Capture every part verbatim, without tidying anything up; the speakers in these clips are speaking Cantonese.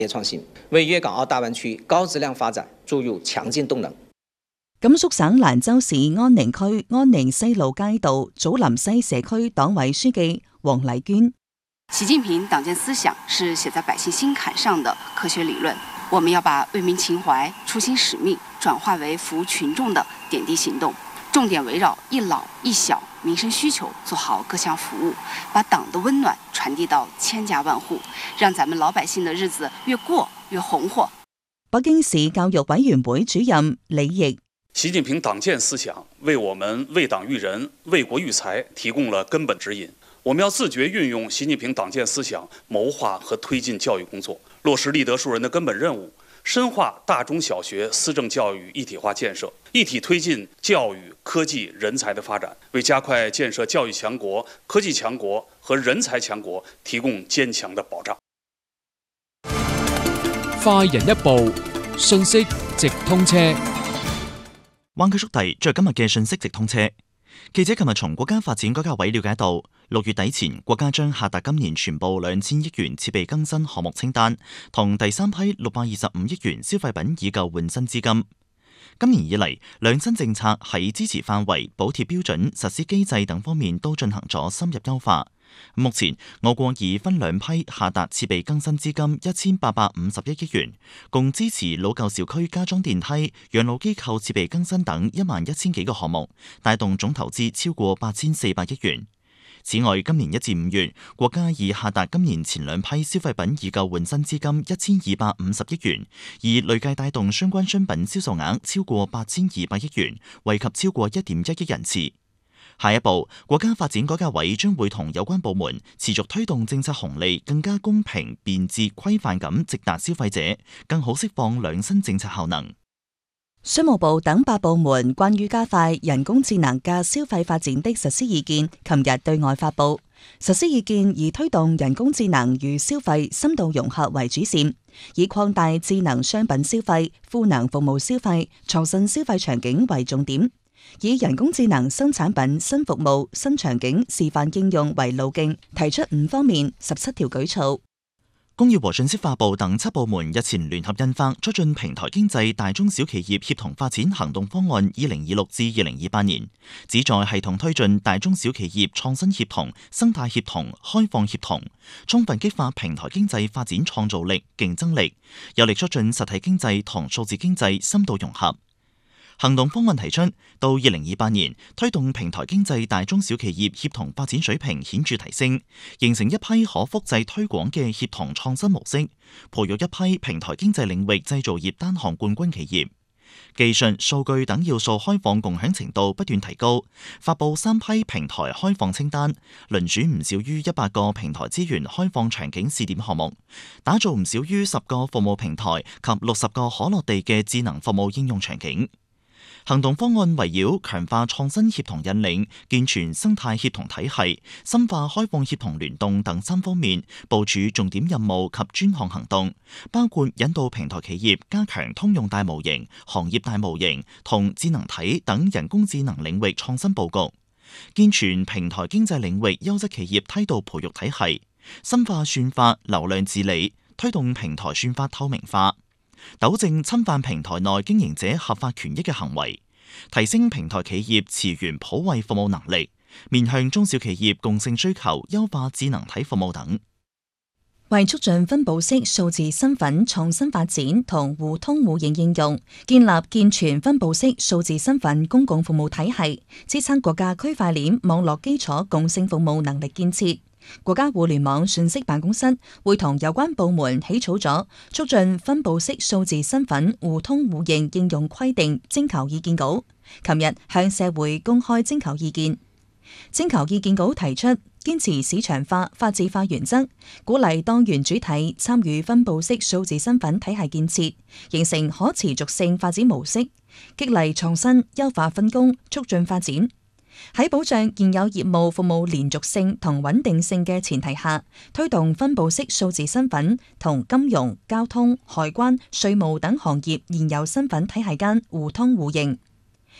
業創新，為粵港澳大灣區高質量發展注入強勁動能。 甘肅省蘭州市安寧區安寧西路街道祖林西社區黨委書記黃麗娟： 習近平黨建思想是寫在百姓心坎上的科學理論，我們要把為民情懷、初心使命轉化為服務群眾的點滴行動，重點圍繞一老一小民生需求做好各項服務，把黨的溫暖傳遞到千家萬戶，讓咱們老百姓的日子越過越紅火。 北京市教育委員會主任李毅： 習近平黨建思想為我們為黨育人、為國育才提供了根本指引。我們要自覺運用習近平黨建思想，謀劃和推進教育工作，落實立德樹人的根本任務，深化大中小學思政教育一體化建設，一體推進教育、科技、人才的發展，為加快建設教育強國、科技強國和人才強國提供堅強的保障。 快人一步，信息直通車。 灣區速遞着今日嘅信息直通車。記者琴日從國家發展改革委了解到，六月底前國家將下達今年全部兩千億元設備更新項目清單，同第三批六百二十五億元消費品以舊換新資金。今年以嚟，兩新政策喺支持範圍、補貼標準、實施機制等方面都進行咗深入優化。目前，我國已分兩批下達設備更新資金一千八百五十一億元，共支持老舊小區加裝電梯、養老機構設備更新等一萬一千幾個項目，帶動總投資超過八千四百億元。此外，今年一至五月，國家已下達今年前兩批消費品以舊換新資金一千二百五十億元，而累計帶動相關商品銷售額超過八千二百億元，惠及超過一點一億人次。下一步，國家發展改革委將會同有關部門持續推動政策紅利更加公平、便捷、規範咁直達消費者，更好釋放兩新政策效能。 商務部等八部門關於加快人工智能嘅消費發展的實施意見，琴日對外發布。實施意見以推動人工智能與消費深度融合為主線，以擴大智能商品消費、賦能服務消費、創新消費場景為重點，以人工智能新產品、新服務、新場景示範應用為路徑，提出五方面十七條舉措。 工業和信息化部等七部門日前聯合印發《促進平台經濟大中小企業協同發展行動方案（二零二六至二零二八年）》，旨在系統推進大中小企業創新協同、生態協同、開放協同，充分激發平台經濟發展創造力、競爭力，有力促進實體經濟同數字經濟深度融合。行動方案提出，到二零二八年，推動平台經濟大中小企業協同發展水平顯著提升，形成一批可複製推廣嘅協同創新模式，培育一批平台經濟領域製造業單項冠軍企業。技術、數據等要素開放共享程度不斷提高，發布三批平台開放清單，輪選唔少於一百個平台資源開放場景試點項目，打造唔少於十個服務平台及六十個可落地嘅智能服務應用場景。行動方案圍繞強化創新協同引領、健全生態協同體系、深化開放協同聯動等三方面部署重點任務及專項行動，包括引導平台企業加強通用大模型、行業大模型同智能體等人工智能領域創新佈局，健全平台經濟領域優質企業梯度培育體系，深化算法流量治理，推動平台算法透明化，糾正侵犯平台內經營者合法權益嘅行為，提升平台企業詞源普惠服務能力，面向中小企業共性需求，優化智能體服務等。 為促進分布式數字身份創新發展同互通互認應用，建立健全分布式數字身份公共服務體系，支撐國家區塊鏈網絡基礎共性服務能力建設。國家互聯網信息辦公室會同有關部門起草咗促進分布式數字身份互通互認應用規定徵求意見稿，琴日向社會公開徵求意見。徵求意見稿提出堅持市場化、法治化原則，鼓勵多元主體參與分布式數字身份體系建設，形成可持續性發展模式，激勵創新、優化分工、促進發展。喺保障現有業務服務連續性同穩定性嘅前提下，推動分布式數字身份同金融、交通、海關、稅務等行業現有身份體系間互通互認。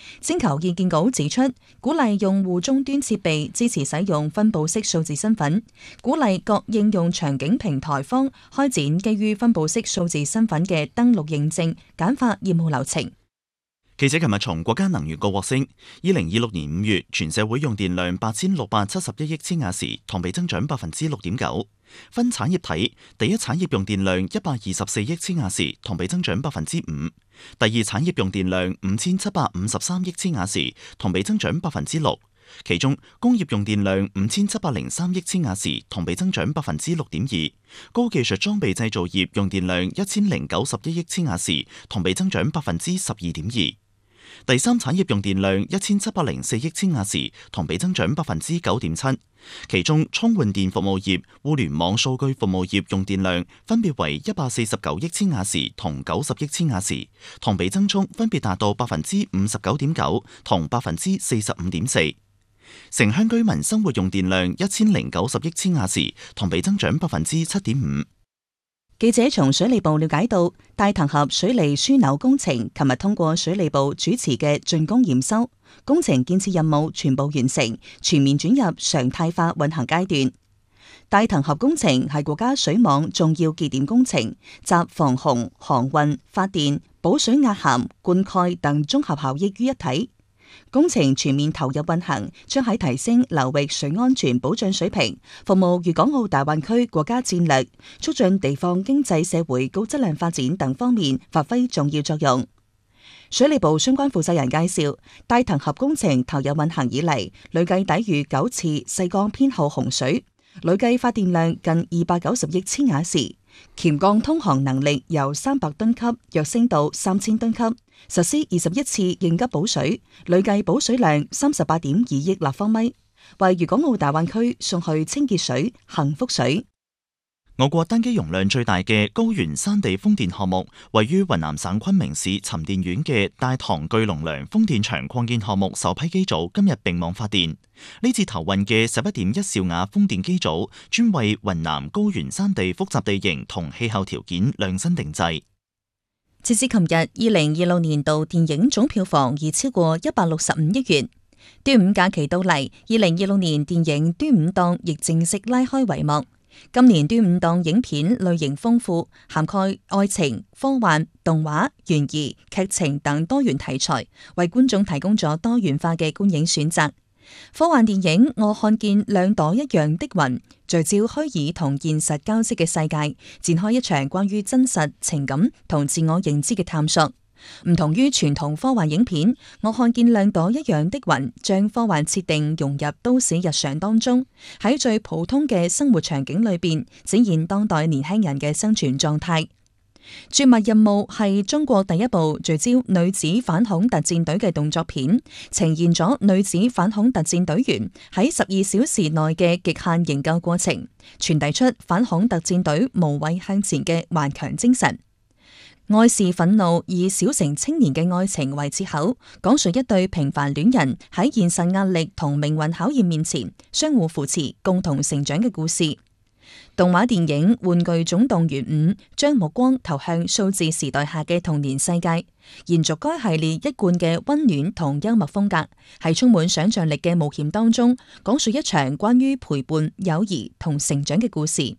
徵求意見稿指出，鼓勵用戶終端設備支持使用分布式數字身份，鼓勵各應用場景平台方開展基於分布式數字身份嘅登錄認證，簡化業務流程。 記者琴日從國家能源局獲悉，二零二六年五月全社會用電量八千六百七十一億千瓦時，同比增長百分之六點九。分產業睇，第一產業用電量一百二十四億千瓦時，同比增長百分之五；第二產業用電量五千七百五十三億千瓦時，同比增長百分之六。其中工業用電量五千七百零三億千瓦時，同比增長百分之六點二；高技術裝備製造業用電量一千零九十一億千瓦時，同比增長百分之十二點二。第三產業用電量一千七百零四億千瓦時，同比增長百分之九點七。其中充換電服務業、互聯網數據服務業用電量分別為一百四十九億千瓦時同九十億千瓦時，同比增速分別達到百分之五十九點九同百分之四十五點四。城鄉居民生活用電量一千零九十億千瓦時，同比增長百分之七點五。 記者從水利部了解到，大騰峽水利樞紐工程琴日通過水利部主持嘅竣工驗收，工程建設任務全部完成，全面轉入常態化運行階段。大騰峽工程係國家水網重要節點工程，集防洪、航運、發電、補水壓涵、灌溉等綜合效益於一體。工程全面投入運行，將喺提升流域水安全保障水平、服務粵港澳大灣區國家戰略、促進地方經濟社會高質量發展等方面發揮重要作用。水利部相關負責人介紹，大騰峽工程投入運行以嚟，累計抵禦九次西江偏後洪水，累計發電量近二百九十億千瓦時，黔江通航能力由三百噸級躍升到三千噸級，實施二十一次應急補水，累計補水量三十八點二億立方米，為粵港澳大灣區送去清潔水、幸福水。 我國單機容量最大嘅高原山地風電項目，位於雲南省昆明市沉澱縣嘅大唐巨龍梁風電場擴建項目首批機組今日並網發電。呢次投運嘅十一點一兆瓦風電機組，專為雲南高原山地複雜地形同氣候條件量身定製。 截至琴日，二零二六年度電影總票房已超過一百六十五億元。端午假期到嚟，二零二六年電影端午檔亦正式拉開帷幕。今年端午檔影片類型豐富，涵蓋愛情、科幻、動畫、懸疑、劇情等多元題材，為觀眾提供咗多元化嘅觀影選擇。科幻電影《我看見兩朵一樣的雲》，聚焦虛擬同現實交織嘅世界，展開一場關於真實、情感同自我認知嘅探索。唔同於傳統科幻影片，我看見兩朵一樣的雲，將科幻設定融入都市日常當中，喺最普通嘅生活場景裏邊，展現當代年輕人嘅生存狀態。絕密任務係中國第一部聚焦女子反恐特戰隊嘅動作片，呈現咗女子反恐特戰隊員喺十二小時內嘅極限營救過程，傳遞出反恐特戰隊無畏向前嘅頑強精神。愛是憤怒，以小城青年嘅愛情為切口，講述一對平凡戀人喺現實壓力同命運考驗面前，相互扶持、共同成長嘅故事。動畫電影《玩具總動員五》將目光投向數字時代下嘅童年世界，延續該系列一貫嘅溫暖同幽默風格，喺充滿想象力嘅冒險當中，講述一場關於陪伴、友誼同成長嘅故事。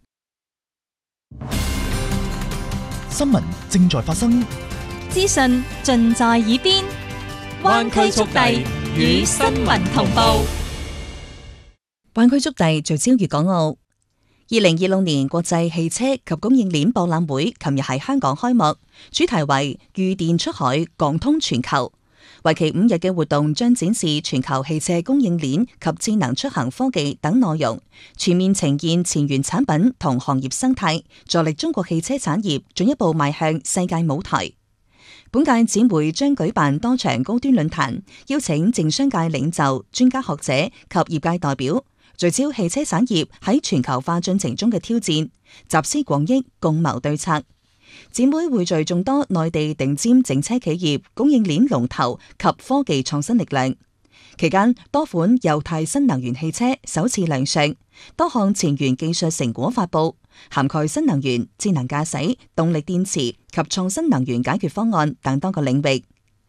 新聞正在發生， 資訊盡在耳邊，灣區速遞與新聞同步。 灣區速遞聚焦粵港澳。二零二六年國際汽車及供應鏈博覽會琴日喺香港開幕，主題為御電出海，港通全球。為期五日嘅活動將展示全球汽車供應鏈及智能出行科技等內容，全面呈現前沿產品同行業生態，助力中國汽車產業進一步邁向世界舞台。本屆展會將舉辦多場高端論壇，邀請政商界領袖、專家學者及業界代表，聚焦汽車產業喺全球化進程中嘅挑戰，集思廣益，共謀對策。展會匯聚眾多內地頂尖整車企業、供應鏈龍頭及科技創新力量。期間，多款油態新能源汽車首次亮相，多項前沿技術成果發佈，涵蓋新能源、智能駕駛、動力電池及創新能源解決方案等多個領域。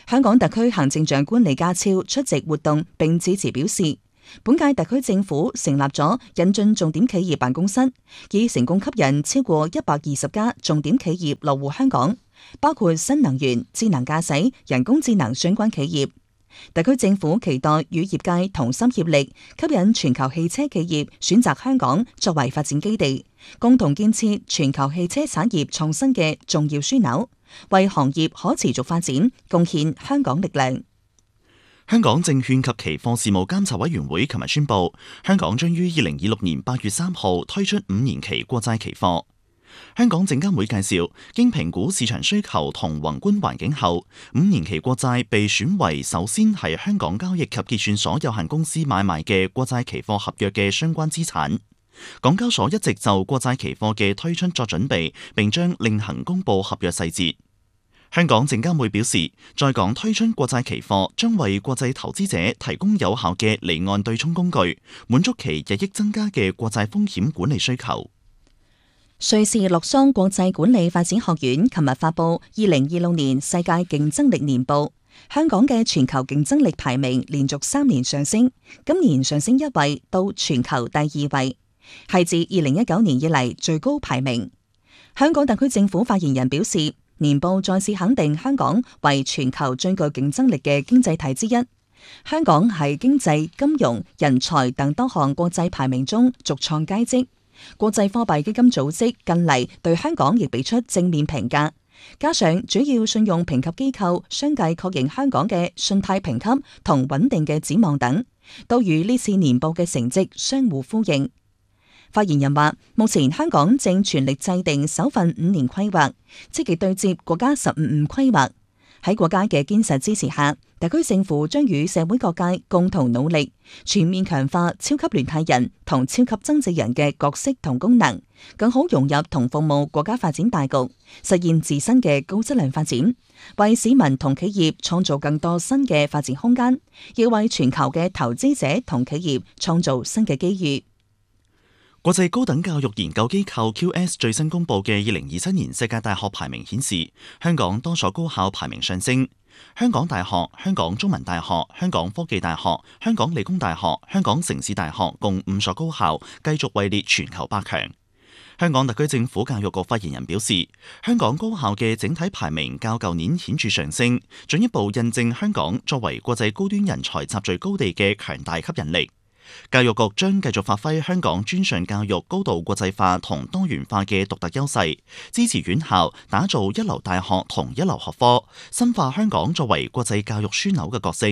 香港特區行政長官李家超出席活動並致辭表示，本屆特區政府成立咗引進重點企業辦公室，已成功吸引超過一百二十家重點企業落戶香港，包括新能源、智能駕駛、人工智能相關企業。特區政府期待與業界同心協力，吸引全球汽車企業選擇香港作為發展基地，共同建設全球汽車產業創新嘅重要樞紐，為行業可持續發展貢獻香港力量。 香港證券及期貨事務監察委員會琴日宣布，香港將於二零二六年八月三號推出五年期國債期貨。香港證監會介紹，經評估市場需求同宏觀環境後，五年期國債被選為首先係香港交易及結算所有限公司買賣嘅國債期貨合約嘅相關資產。港交所一直就國債期貨嘅推出作準備，並將另行公佈合約細節。香港證監會表示，在港推出國債期貨將為國際投資者提供有效嘅離岸對沖工具，滿足其日益增加嘅國際風險管理需求。 瑞士洛桑國際管理發展學院琴日發布二零二六年世界競爭力年報，香港嘅全球競爭力排名連續三年上升，今年上升一位到全球第二位，係自二零一九年以嚟最高排名。香港特區政府發言人表示，年報再次肯定香港為全球最具競爭力嘅經濟體之一。香港喺經濟、金融、人才等多項國際排名中續創佳績。國際貨幣基金組織近嚟對香港亦俾出正面評價，加上主要信用評級機構相繼確認香港嘅信貸評級同穩定嘅展望等，都與呢次年報嘅成績相互呼應。發言人話，目前香港正全力制定首份五年規劃，積極對接國家十五五規劃。喺國家嘅堅實支持下，特區政府將與社會各界共同努力，全面強化超級聯繫人同超級增值人嘅角色同功能，更好融入同服務國家發展大局，實現自身嘅高質量發展，為市民同企業創造更多新嘅發展空間，亦為全球嘅投資者同企業創造新嘅機遇。 國際高等教育研究機構 Q S 最新公布嘅二零二七年世界大學排名顯示，香港多所高校排名上升。香港大學、香港中文大學、香港科技大學、香港理工大學、香港城市大學共五所高校繼續位列全球百強。香港特區政府教育局發言人表示，香港高校嘅整體排名較舊年顯著上升，進一步印證香港作為國際高端人才集聚高地嘅強大吸引力。教育局將繼續發揮香港專上教育高度國際化同多元化嘅獨特優勢，支持院校打造一流大學同一流學科，深化香港作為國際教育樞紐嘅角色。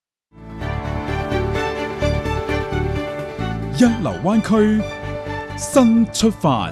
一流灣區新出發。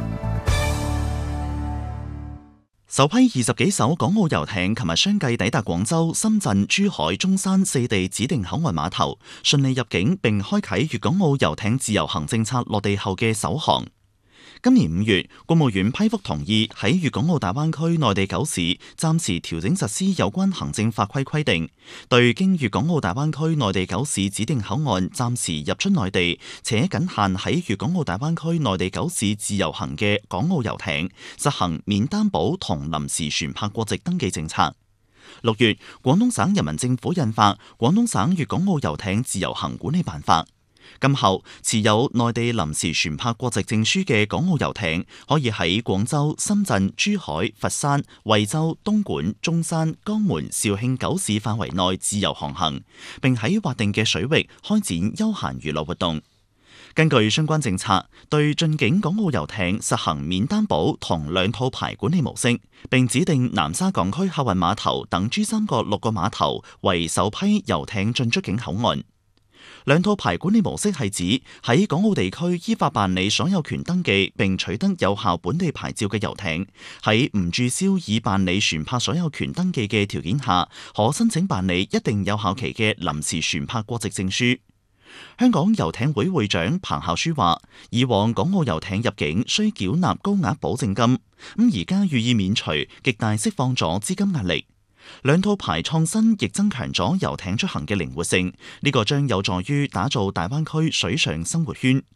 首批二十幾艘港澳遊艇琴日相繼抵達廣州、深圳、珠海、中山四地指定口岸碼頭，順利入境並開啟粵港澳遊艇自由行政策落地後嘅首航。今年五月，國務院批復同意喺粵港澳大灣區內地九市暫時調整實施有關行政法規規定，對經粵港澳大灣區內地九市指定口岸暫時入出內地且僅限喺粵港澳大灣區內地九市自由行嘅港澳遊艇，實行免擔保同臨時船舶國籍登記政策。六月，廣東省人民政府印發《廣東省粵港澳遊艇自由行管理辦法》。今後持有內地臨時船舶國籍證書嘅港澳遊艇，可以喺廣州、深圳、珠海、佛山、惠州、東莞、中山、江門、肇慶九市範圍內自由航行，並喺劃定嘅水域開展休閒娛樂活動。根據相關政策，對進境港澳遊艇實行免擔保同兩套牌管理模式，並指定南沙港區客運碼頭等珠三角六個碼頭為首批遊艇進出境口岸。兩套牌管理模式係指喺港澳地區依法辦理所有權登記並取得有效本地牌照嘅遊艇，喺唔註銷已辦理船舶所有權登記嘅條件下，可申請辦理一定有效期嘅臨時船舶國籍證書。香港遊艇會會長彭孝書話，以往港澳遊艇入境需繳納高額保證金，咁而家予以免除，極大釋放咗資金壓力。兩套牌創新亦增強咗遊艇出行嘅靈活性，呢個將有助於打造大灣區水上生活圈。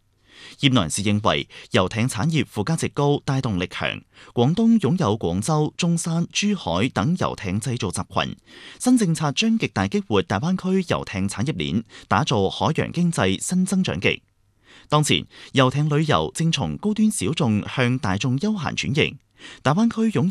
業內人士認為，遊艇產業附加值高，帶動力強。廣東擁有廣州、中山、珠海等遊艇製造集群，新政策將極大激活大灣區遊艇產業鏈，打造海洋經濟新增長極。當前，遊艇旅遊正從高端小眾向大眾休閒轉型，大灣區擁